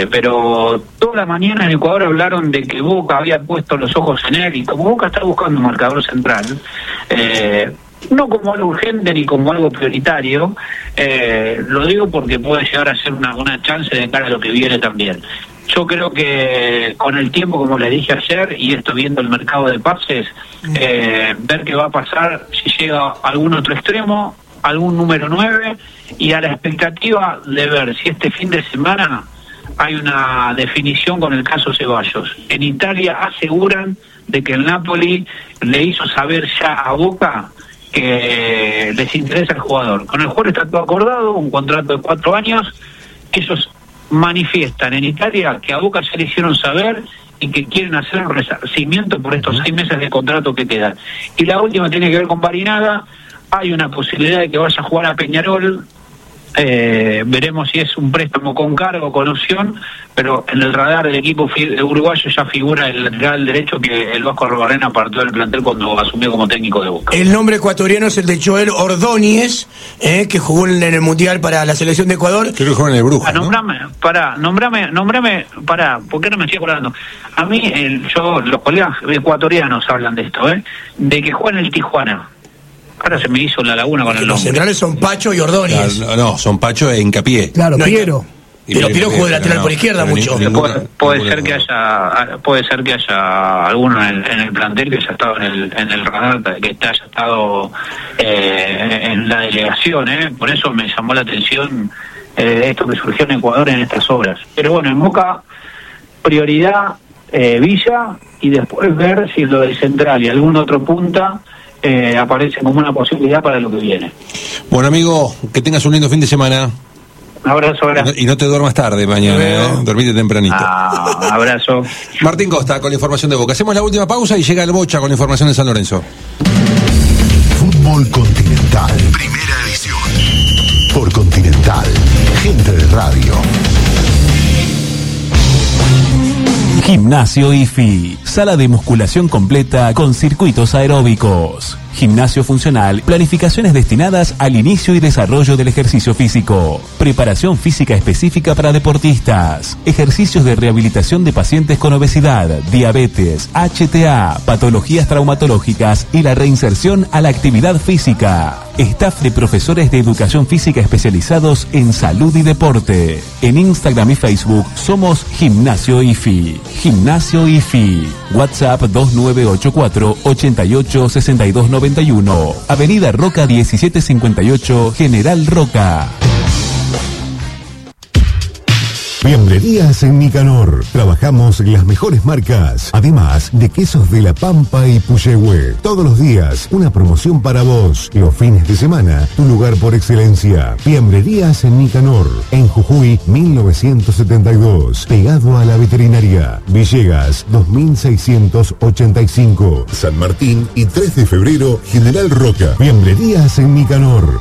Exactamente, pero toda la mañana en Ecuador hablaron de que Boca había puesto los ojos en él, y como Boca está buscando un marcador central, no como algo urgente ni como algo prioritario, lo digo porque puede llegar a ser una chance de cara a lo que viene también. Yo creo que con el tiempo, como les dije ayer, y esto viendo el mercado de pases, ver qué va a pasar si llega algún otro extremo, algún número 9, y a la expectativa de ver si este fin de semana hay una definición con el caso Ceballos. En Italia aseguran de que el Napoli le hizo saber ya a Boca que les interesa el jugador. Con el jugador está todo acordado, un contrato de 4 años. Ellos manifiestan en Italia que a Boca ya le hicieron saber y que quieren hacer un resarcimiento por estos 6 meses de contrato que quedan. Y la última tiene que ver con Barinaga. Hay una posibilidad de que vaya a jugar a Peñarol. Veremos si es un préstamo con cargo, con opción, pero en el radar del equipo uruguayo ya figura el lateral derecho que el Vasco Arrobarrena apartó del plantel cuando asumió como técnico de Boca. El nombre ecuatoriano es el de Joel Ordóñez, que jugó en el Mundial para la selección de Ecuador. Creo que jugó en el Bruja, ¿no? Nombrame, ¿por qué no me estoy acordando? A mí, los colegas ecuatorianos hablan de esto, de que juega en el Tijuana. Ahora se me hizo la laguna con el nombre. Los centrales son Pacho y Ordóñez. No, son Pacho e Hincapié. Claro, No, Piero. Pero Piero jugó de lateral por izquierda mucho. Puede ser que haya alguno en el plantel que haya estado en el radar, que haya estado en la delegación, por eso me llamó la atención esto que surgió en Ecuador en estas obras. Pero bueno, en Boca, prioridad Villa, y después ver si lo del central y algún otro punta aparece como una posibilidad para lo que viene. Bueno, amigo, que tengas un lindo fin de semana. Abrazo, gracias. Y no te duermas tarde mañana, dormite tempranito. Abrazo. Martín Costa con la información de Boca. Hacemos la última pausa y llega el Bocha con la información de San Lorenzo. Fútbol Continental, primera edición. Por Continental, gente de radio. Gimnasio IFI, sala de musculación completa con circuitos aeróbicos. Gimnasio funcional, planificaciones destinadas al inicio y desarrollo del ejercicio físico. Preparación física específica para deportistas. Ejercicios de rehabilitación de pacientes con obesidad, diabetes, HTA, patologías traumatológicas y la reinserción a la actividad física. Staff de profesores de educación física especializados en salud y deporte. En Instagram y Facebook somos Gimnasio IFI. Gimnasio IFI. WhatsApp 2984 886291. Avenida Roca 1758, General Roca. Fiambrerías en Nicanor. Trabajamos las mejores marcas, además de quesos de La Pampa y Puyehue. Todos los días, una promoción para vos. Los fines de semana, tu lugar por excelencia. Fiambrerías en Nicanor. En Jujuy, 1972. Pegado a la veterinaria. Villegas, 2685. San Martín y 3 de febrero, General Roca. Fiambrerías en Nicanor.